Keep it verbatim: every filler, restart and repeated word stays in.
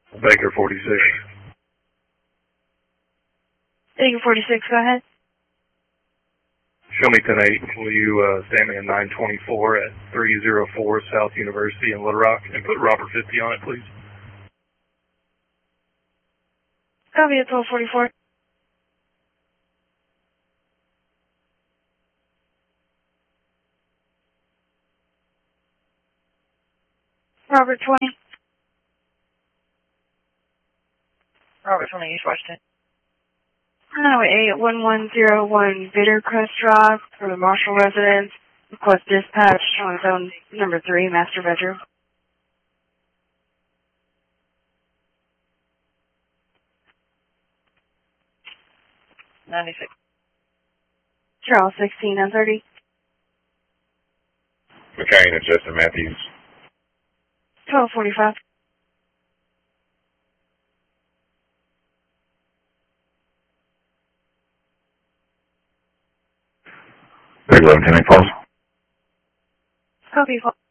Baker forty-six. Baker forty-six, go ahead. Show me ten eight. Will you uh, stand me in nine twenty-four at three oh four South University in Little Rock and put Robert fifty on it, please? Copy at twelve forty-four. Robert twenty. Robert twenty, East Washington. Highway eight one one zero one Bittercrest Drive for the Marshall residence. Request dispatch on zone number three, master bedroom. ninety-six. Charles sixteen and thirty. McCain and Justin Matthews. twelve forty-five. Big eleven ten eight, pulse. Copy.